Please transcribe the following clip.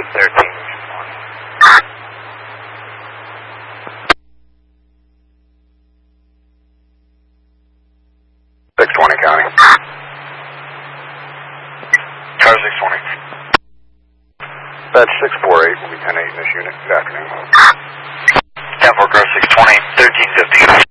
620 County. Car 620. Bed 648 will be 10-8 in this unit. Good afternoon. 10-4 Car 620, 1350.